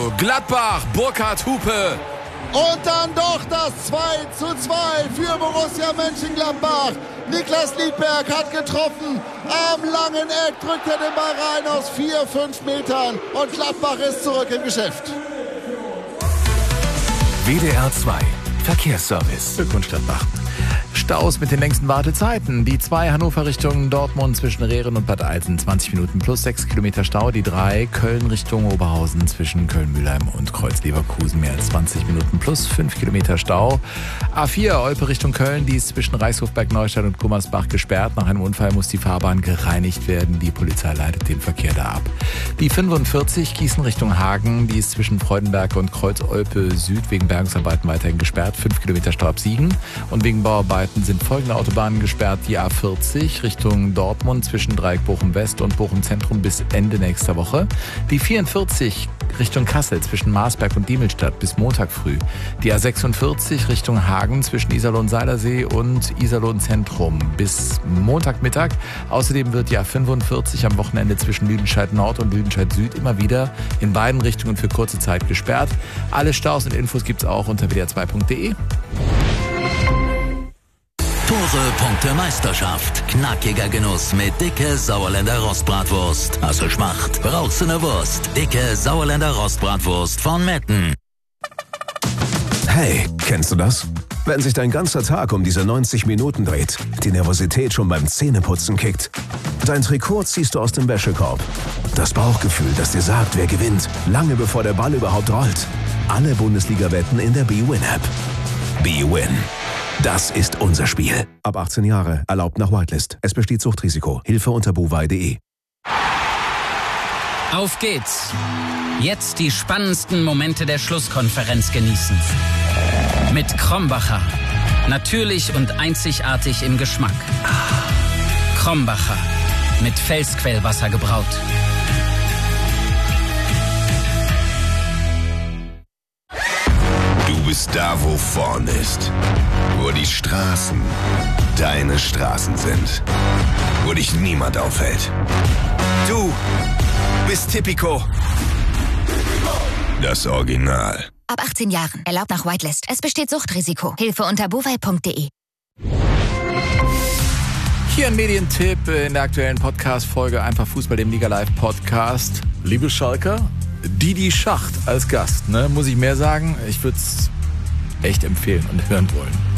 Gladbach, Burkhard Hupe. Und dann doch das 2:2 für Borussia Mönchengladbach. Niklas Liedberg hat getroffen. Am langen Eck drückt er den Ball rein aus 4-5 Metern. Und Gladbach ist zurück im Geschäft. WDR 2 Verkehrsservice. Glückwunsch Gladbach. Staus mit den längsten Wartezeiten. Die 2 Hannover Richtung Dortmund zwischen Rehren und Bad Eilsen 20 Minuten plus 6 Kilometer Stau. Die 3 Köln Richtung Oberhausen zwischen Köln-Mühlheim und Kreuz-Leverkusen mehr als 20 Minuten plus 5 Kilometer Stau. A4 Olpe Richtung Köln, die ist zwischen Reichshofberg-Neustadt und Gummersbach gesperrt. Nach einem Unfall muss die Fahrbahn gereinigt werden. Die Polizei leitet den Verkehr da ab. Die 45 Gießen Richtung Hagen, die ist zwischen Freudenberg und Kreuz-Olpe Süd wegen Bergungsarbeiten weiterhin gesperrt. 5 Kilometer Stau ab Siegen. Und wegen Bauarbeiten sind folgende Autobahnen gesperrt. Die A40 Richtung Dortmund zwischen Dreieck Bochum West und Bochum Zentrum bis Ende nächster Woche. Die 44 Richtung Kassel zwischen Marsberg und Diemelstadt bis Montag früh. Die A46 Richtung Hagen zwischen Iserlohn-Seilersee und Iserlohn-Zentrum bis Montagmittag. Außerdem wird die A45 am Wochenende zwischen Lüdenscheid Nord und Lüdenscheid Süd immer wieder in beiden Richtungen für kurze Zeit gesperrt. Alle Staus und Infos gibt's auch unter wdr2.de. Tore, Punkte, Meisterschaft. Knackiger Genuss mit dicke Sauerländer Rostbratwurst. Also Schmacht. Brauchst du eine Wurst? Dicke Sauerländer Rostbratwurst von Metten. Hey, kennst du das? Wenn sich dein ganzer Tag um diese 90 Minuten dreht, die Nervosität schon beim Zähneputzen kickt. Dein Trikot ziehst du aus dem Wäschekorb. Das Bauchgefühl, das dir sagt, wer gewinnt, lange bevor der Ball überhaupt rollt. Alle Bundesliga-Wetten in der bwin-App. bwin. Das ist unser Spiel. Ab 18 Jahre, erlaubt nach Whitelist. Es besteht Suchtrisiko. Hilfe unter buwei.de. Auf geht's. Jetzt die spannendsten Momente der Schlusskonferenz genießen. Mit Krombacher. Natürlich und einzigartig im Geschmack. Krombacher. Mit Felsquellwasser gebraut. Du bist da, wo vorn ist. Wo die Straßen deine Straßen sind. Wo dich niemand aufhält. Du bist Tipico. Das Original. Ab 18 Jahren. Erlaubt nach Whitelist. Es besteht Suchtrisiko. Hilfe unter buwei.de. Hier ein Medientipp in der aktuellen Podcast-Folge Einfach Fußball, dem Liga-Live-Podcast. Liebe Schalker, Didi Schacht als Gast. Ne? Muss ich mehr sagen? Ich würde es echt empfehlen und hören wollen.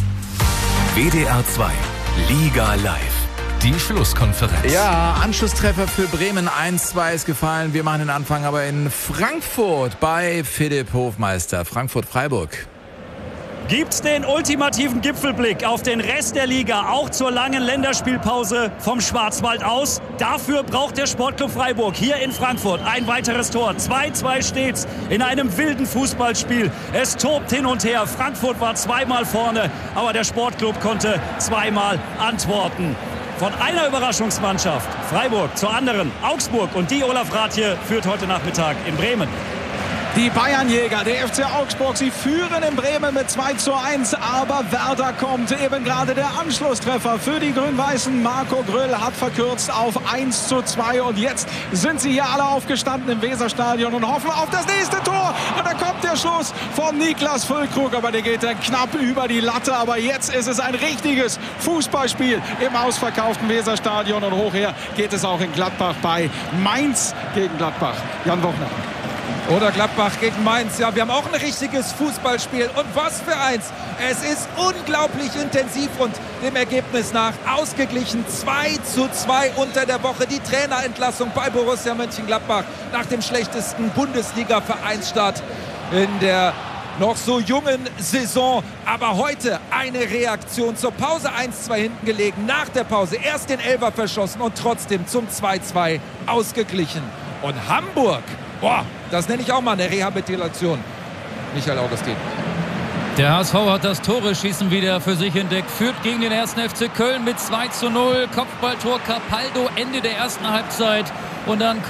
WDR 2 Liga Live. Die Schlusskonferenz. Ja, Anschlusstreffer für Bremen 1:2 ist gefallen. Wir machen den Anfang aber in Frankfurt bei Philipp Hofmeister. Frankfurt-Freiburg. Gibt's den ultimativen Gipfelblick auf den Rest der Liga, auch zur langen Länderspielpause vom Schwarzwald aus? Dafür braucht der Sportclub Freiburg hier in Frankfurt ein weiteres Tor. 2:2 steht's in einem wilden Fußballspiel. Es tobt hin und her. Frankfurt war zweimal vorne, aber der Sportclub konnte zweimal antworten. Von einer Überraschungsmannschaft, Freiburg, zur anderen, Augsburg. Und die Olaf Rathje führt heute Nachmittag in Bremen. Die Bayernjäger, der FC Augsburg, sie führen in Bremen mit 2:1, aber Werder kommt. Eben gerade der Anschlusstreffer für die Grün-Weißen. Marco Gröll hat verkürzt auf 1:2 und jetzt sind sie hier alle aufgestanden im Weserstadion und hoffen auf das nächste Tor. Und da kommt der Schuss von Niklas Füllkrug, aber der geht dann knapp über die Latte. Aber jetzt ist es ein richtiges Fußballspiel im ausverkauften Weserstadion und hochher geht es auch in Gladbach bei Mainz gegen Gladbach. Jan Wochner. Oder Gladbach gegen Mainz. Ja, wir haben auch ein richtiges Fußballspiel. Und was für eins. Es ist unglaublich intensiv und dem Ergebnis nach ausgeglichen. 2:2 unter der Woche. Die Trainerentlassung bei Borussia Mönchengladbach nach dem schlechtesten Bundesliga-Vereinsstart in der noch so jungen Saison. Aber heute eine Reaktion zur Pause. 1:2 hinten gelegen. Nach der Pause erst den Elfer verschossen und trotzdem zum 2:2 ausgeglichen. Und Hamburg, boah, das nenne ich auch mal eine Rehabilitation. Michael Augustin. Der HSV hat das Tore-Schießen wieder für sich entdeckt. Führt gegen den 1. FC Köln mit 2:0. Kopfballtor Capaldo, Ende der ersten Halbzeit. Und dann